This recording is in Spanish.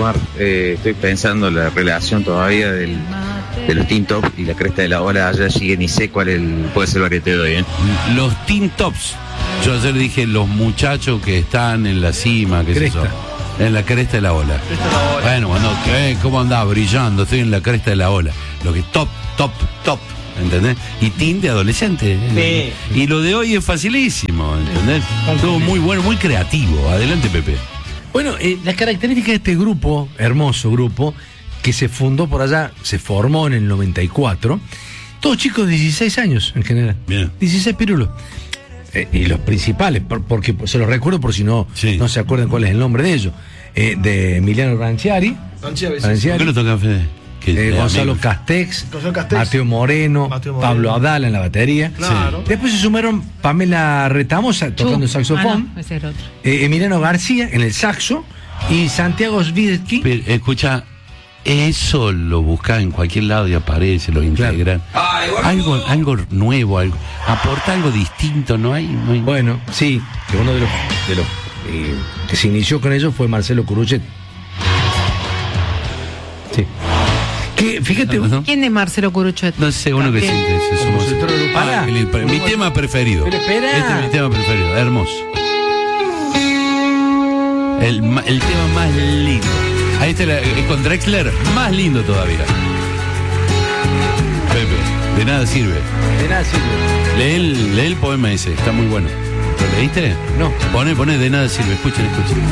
Omar. Estoy pensando la relación todavía de los Teen Tops y la cresta de la ola. Allá sigue, ni sé cuál puede ser el variete de hoy, ¿eh? Los Teen Tops. Yo ayer dije los muchachos que están en la cima, que Cresta. en la cresta de la ola. Bueno, ¿cómo andaba brillando? Estoy en la cresta de la ola. Lo que es top. ¿Entendés? Y teen de adolescente. Sí. Y lo de hoy es facilísimo, ¿entendés? Todo muy bueno, muy creativo. Adelante, Pepe. Bueno, las características de este grupo, hermoso grupo, que se fundó por allá, se formó en el 94, todos chicos de 16 años en general. Bien. 16 pirulos. Y los principales, porque se los recuerdo por si no se acuerdan cuál es el nombre de ellos. De Emiliano Ranciari, ¿Por qué lo toca, Fede? Gonzalo Castex, Mateo Moreno, Pablo Adala en la batería. Claro. Después se sumaron Pamela Retamosa tocando saxofón, no, ese era otro. Emiliano García en el saxo y Santiago Svirsky. Pero, escucha, eso lo buscas en cualquier lado y aparece, lo integran. Algo nuevo, aporta algo distinto, ¿no hay? Bueno, sí, que uno de los que se inició con ellos fue Marcelo Curuchet. Sí. Que, fíjate, ¿Quién es Marcelo Curuchet? No sé, uno que siente eso. Mi tema preferido. Pero espera. Este es mi tema preferido, hermoso. El tema más lindo. Ahí está, es con Drexler, más lindo todavía. Pepe, de nada sirve. De nada sirve. Lee el poema ese, está muy bueno. ¿Lo leíste? No. Pone, de nada sirve, escuchen.